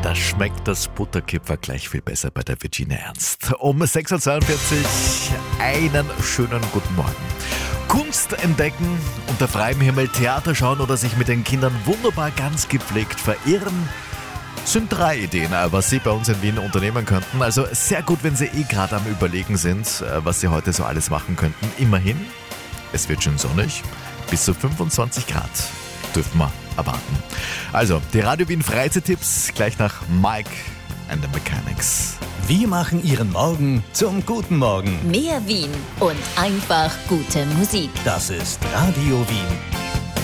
Da schmeckt das Butterkipferl gleich viel besser bei der Virginia Ernst. Um 6.42 Uhr einen schönen guten Morgen. Kunst entdecken, unter freiem Himmel Theater schauen oder sich mit den Kindern wunderbar ganz gepflegt verirren, sind 3 Ideen, was Sie bei uns in Wien unternehmen könnten. Also sehr gut, wenn Sie gerade am Überlegen sind, was Sie heute so alles machen könnten. Immerhin, es wird schön sonnig, bis zu 25 Grad dürfen wir erwarten. Also, die Radio Wien Freizeittipps gleich nach Mike and the Mechanics. Wir machen Ihren Morgen zum guten Morgen. Mehr Wien und einfach gute Musik. Das ist Radio Wien.